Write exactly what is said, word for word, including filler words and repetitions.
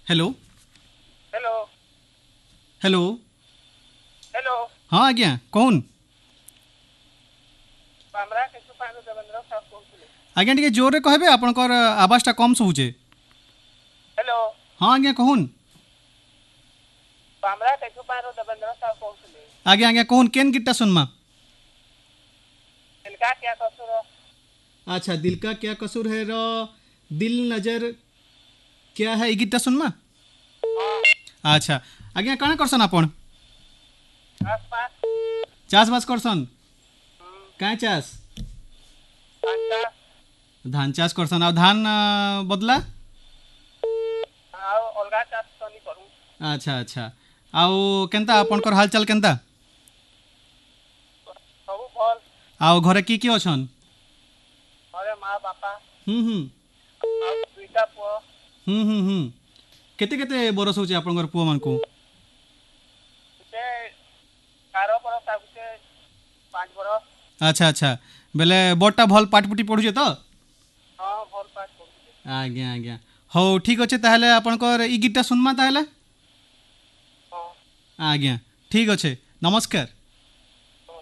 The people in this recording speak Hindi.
हेलो हेलो हेलो हेलो हाँ आज्ञा कौन हमरा के सुपानो देवेंद्र साहब कहूँ आज्ञा टिके जोर कहबे आपनकर आवाजटा कम सुबुचे हेलो हाँ आज्ञा कहून हमरा के सुपानो देवेंद्र साहब कहूँ आज्ञा आज्ञा कहून केन गीतटा सुनमा इनका क्या कसूर अच्छा दिल का क्या कसूर है रो दिल नजर क्या है ई गीतटा सुनमा अच्छा आज्ञा काଣା करसन आपण आसपास चाष बास करसन काए चाष अंका धान चाष करसन आ धान अ, बदला आओ अलगा चाष तो नहीं करूँ अच्छा अच्छा आउ केनता आपनकर हालचाल केनता सब भल आउ घरे की की अछन अरे माँ बापा हम्म हम्म और दुईटा पुओ हम्म हम्म हम्म केते केते बरस होचे आपनकर पुआ मानकू गुटे ବାର बरस आ गुटे पाँच बरस अच्छा अच्छा बेले बड़टा भल पाटपुटी पढुचे तो हाँ भल पाठ करूँ आज्ञा आज्ञा हो ठीक अच्छे ताहले आपनकर ई गीतटा सुनमा ताहले हाँ आज्ञा ठीक अच्छे नमस्कार।